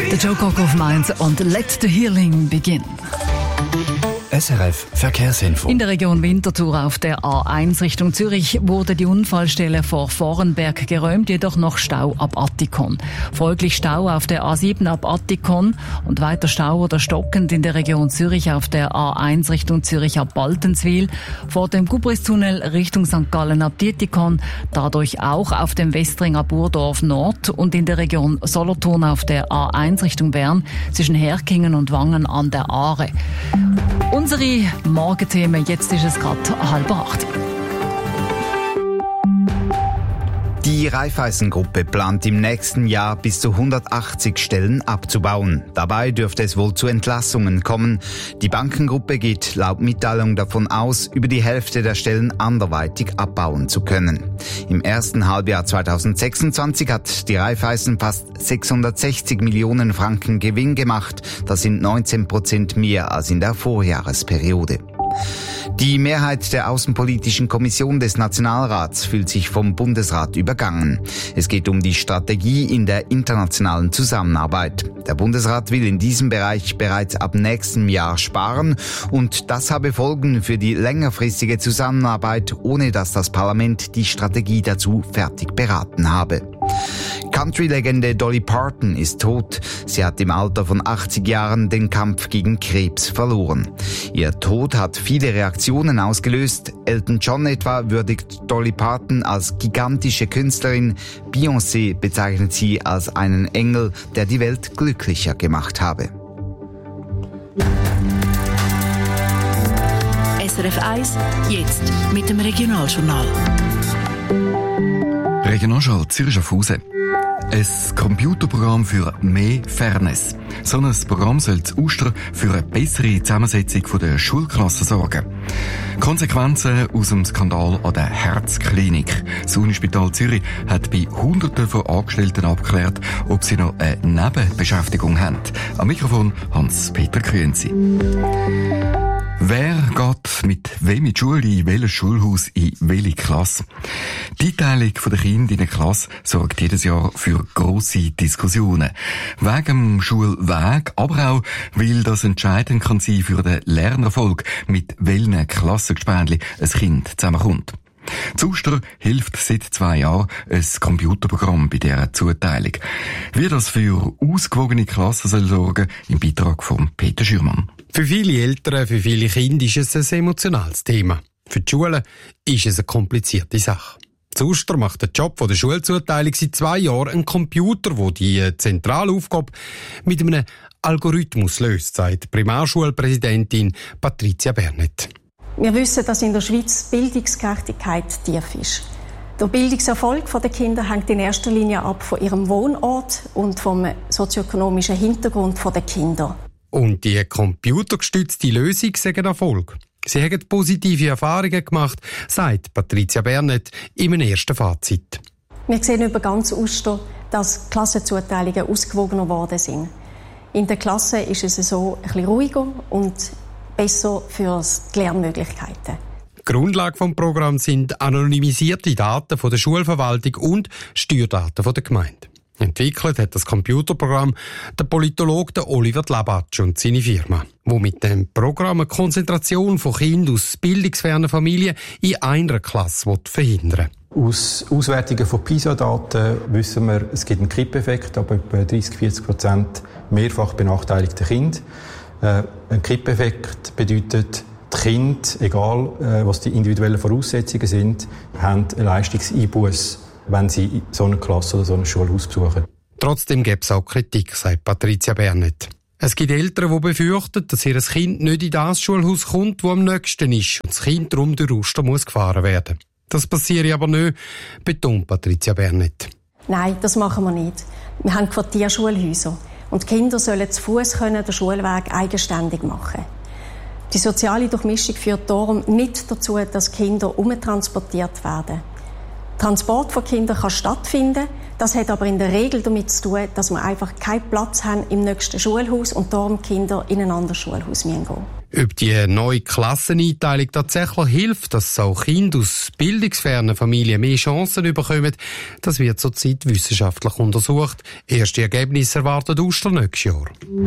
Der Joe Cocker of Mainz und Let the Healing Begin. SRF Verkehrsinfo. In der Region Winterthur auf der A1 Richtung Zürich wurde die Unfallstelle vor Vorenberg geräumt, jedoch noch Stau ab Attikon. Folglich Stau auf der A7 ab Attikon und weiter Stau oder stockend in der Region Zürich auf der A1 Richtung Zürich ab Baltenswil, vor dem Gubristunnel Richtung St. Gallen ab Dietikon, dadurch auch auf dem Westring ab Urdorf Nord und in der Region Solothurn auf der A1 Richtung Bern zwischen Herkingen und Wangen an der Aare. Unsere Morgenthemen, jetzt ist es gerade 7:30. Die Raiffeisen-Gruppe plant im nächsten Jahr bis zu 180 Stellen abzubauen. Dabei dürfte es wohl zu Entlassungen kommen. Die Bankengruppe geht laut Mitteilung davon aus, über die Hälfte der Stellen anderweitig abbauen zu können. Im ersten Halbjahr 2026 hat die Raiffeisen fast 660 Millionen Franken Gewinn gemacht. Das sind 19% mehr als in der Vorjahresperiode. Die Mehrheit der Außenpolitischen Kommission des Nationalrats fühlt sich vom Bundesrat übergangen. Es geht um die Strategie in der internationalen Zusammenarbeit. Der Bundesrat will in diesem Bereich bereits ab nächstem Jahr sparen und das habe Folgen für die längerfristige Zusammenarbeit, ohne dass das Parlament die Strategie dazu fertig beraten habe. Country-Legende Dolly Parton ist tot. Sie hat im Alter von 80 Jahren den Kampf gegen Krebs verloren. Ihr Tod hat viele Reaktionen ausgelöst. Elton John etwa würdigt Dolly Parton als gigantische Künstlerin. Beyoncé bezeichnet sie als einen Engel, der die Welt glücklicher gemacht habe. SRF 1, jetzt mit dem Regionaljournal. Regionaljournal Zürich-Schaffhausen. Ein Computerprogramm für mehr Fairness. So ein Programm soll das Uster für eine bessere Zusammensetzung der Schulklassen sorgen. Konsequenzen aus dem Skandal an der Herzklinik. Das Unispital Zürich hat bei Hunderten von Angestellten abgeklärt, ob sie noch eine Nebenbeschäftigung haben. Am Mikrofon Hans-Peter Künzi. Wer geht mit wem in die Schule, in welches Schulhaus, in welche Klasse? Die Einteilung der Kinder in eine Klasse sorgt jedes Jahr für grosse Diskussionen. Wegen dem Schulweg, aber auch, weil das entscheidend kann sein für den Lernerfolg, mit welchen Klassengespännchen ein Kind zusammenkommt. Zuster hilft seit 2 Jahren ein Computerprogramm bei dieser Zuteilung. Wie das für ausgewogene Klassen soll sorgen, im Beitrag von Peter Schürmann. Für viele Eltern, für viele Kinder ist es ein emotionales Thema. Für die Schulen ist es eine komplizierte Sache. Zuster macht den Job der Schulzuteilung seit 2 Jahren ein Computer, der die zentrale Aufgabe mit einem Algorithmus löst, sagt Primarschulpräsidentin Patricia Bernet. Wir wissen, dass in der Schweiz Bildungsgerechtigkeit tief ist. Der Bildungserfolg der Kinder hängt in erster Linie ab von ihrem Wohnort und vom sozioökonomischen Hintergrund der Kinder. Und die computergestützte Lösung sei ein Erfolg. Sie haben positive Erfahrungen gemacht, sagt Patricia Bernet in einem ersten Fazit. Wir sehen über ganz Uster, dass Klassenzuteilungen ausgewogener geworden sind. In der Klasse ist es so ein bisschen ruhiger und besser für die Lernmöglichkeiten. Die Grundlage des Programms sind anonymisierte Daten von der Schulverwaltung und Steuerdaten von der Gemeinde. Entwickelt hat das Computerprogramm der Politologe Oliver Labatsch und seine Firma, wo mit dem Programm eine Konzentration von Kindern aus bildungsfernen Familien in einer Klasse verhindern will. Aus Auswertungen von PISA-Daten wissen wir, es gibt einen Kippeffekt, aber etwa 30-40% mehrfach benachteiligte Kinder. Ein Kippeffekt bedeutet, die Kinder, egal was die individuellen Voraussetzungen sind, haben einen Leistungseinbuss, wenn sie so eine Klasse oder so ein Schulhaus besuchen. Trotzdem gibt es auch Kritik, sagt Patricia Bernet. Es gibt Eltern, die befürchten, dass ihr Kind nicht in das Schulhaus kommt, das am nächsten ist und das Kind darum durch Uster muss gefahren werden. Das passiert aber nicht, betont Patricia Bernet. Nein, das machen wir nicht. Wir haben Quartierschulhäuser und die Kinder sollen zu Fuß den Schulweg eigenständig machen. Die soziale Durchmischung führt darum nicht dazu, dass Kinder umtransportiert werden. Transport von Kindern kann stattfinden, Das hat aber in der Regel damit zu tun, dass wir einfach keinen Platz haben im nächsten Schulhaus und darum Kinder in ein anderes Schulhaus gehen müssen. Ob die neue Klasseneinteilung tatsächlich hilft, dass auch Kinder aus bildungsfernen Familien mehr Chancen bekommen, das wird zurzeit wissenschaftlich untersucht. Erste Ergebnisse erwartet Ostern nächstes Jahr.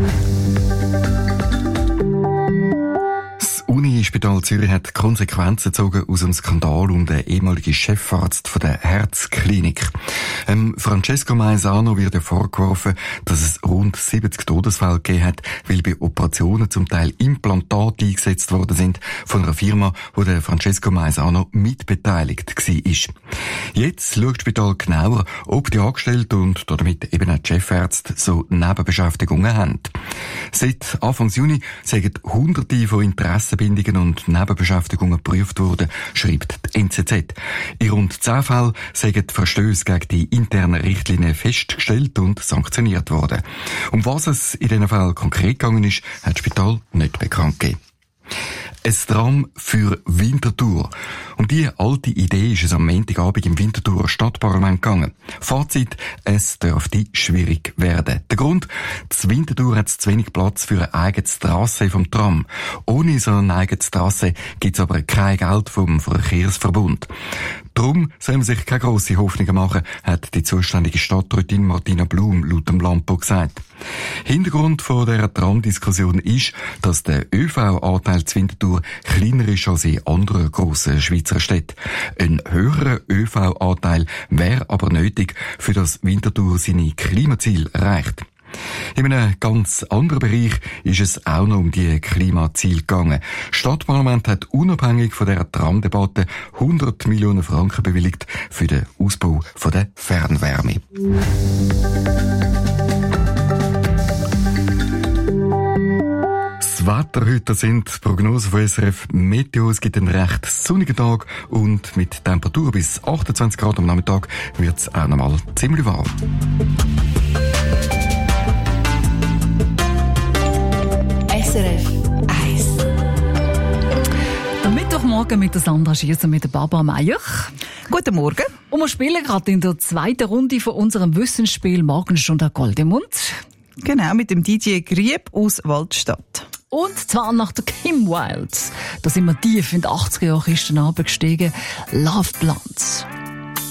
Das Unispital Zürich hat Konsequenzen gezogen aus dem Skandal um den ehemaligen Chefarzt von der Herzklinik. Francesco Maisano wird vorgeworfen, dass es rund 70 Todesfälle gegeben hat, weil bei Operationen zum Teil Implantate eingesetzt worden sind von einer Firma, wo der Francesco Maisano mitbeteiligt war. Jetzt schaut das Spital genauer, ob die Angestellten und damit eben auch die Chefärzte so Nebenbeschäftigungen haben. Seit Anfang Juni sind Hunderte von Interessenbindungen und Nebenbeschäftigungen geprüft worden, schreibt die NZZ. In rund 10 Fällen sind Verstöße gegen die internen Richtlinien festgestellt und sanktioniert worden. Um was es in diesen Fällen konkret gegangen ist, hat das Spital nicht bekannt gegeben. Ein Tram für Winterthur. Um diese alte Idee ist es am Montagabend im Winterthurer Stadtparlament gegangen. Fazit: Es dürfte schwierig werden. Der Grund: das Winterthur hat zu wenig Platz für ein eigenes Trassee vom Tram. Ohne so ein eigenes Trassee gibt es aber kein Geld vom Verkehrsverbund. Darum soll man sich keine grossen Hoffnungen machen, hat die zuständige Stadträtin Martina Blum laut dem Lampo gesagt. Hintergrund von dieser Tram-Diskussion ist, dass der ÖV-Anteil zu Winterthur kleiner ist als in anderen grossen Schweizer Städten. Ein höherer ÖV-Anteil wäre aber nötig, für das Winterthur seine Klimaziele erreicht. In einem ganz anderen Bereich ist es auch noch um die Klimaziele gegangen. Das Stadtparlament hat unabhängig von dieser Tramdebatte 100 Millionen Franken bewilligt für den Ausbau von der Fernwärme. Das Wetter heute sind Prognosen von SRF Meteo. Es gibt einen recht sonnigen Tag und mit Temperatur bis 28 Grad am Nachmittag wird es auch nochmal ziemlich warm. SRF 1. Am Mittwochmorgen mit der Sandra Schiess und mit der Barbara Meier. Guten Morgen. Und wir spielen gerade in der zweiten Runde von unserem Wissensspiel Morgenstunde Goldemund. Genau, mit dem DJ Grieb aus Waldstadt. Und zwar nach der Kim Wilde. Da sind wir tief in die 80er Jahre Kisten runtergestiegen. Love Blondes.